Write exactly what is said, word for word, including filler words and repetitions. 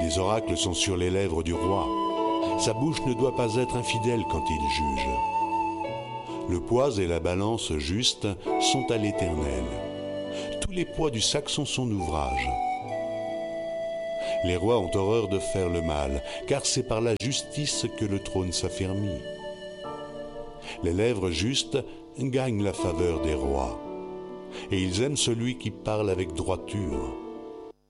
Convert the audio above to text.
Les oracles sont sur les lèvres du roi. Sa bouche ne doit pas être infidèle quand il juge. Le poids et la balance juste sont à l'Éternel. Tous les poids du sac sont son ouvrage. Les rois ont horreur de faire le mal, car c'est par la justice que le trône s'affermit. Les lèvres justes gagnent la faveur des rois, et ils aiment celui qui parle avec droiture.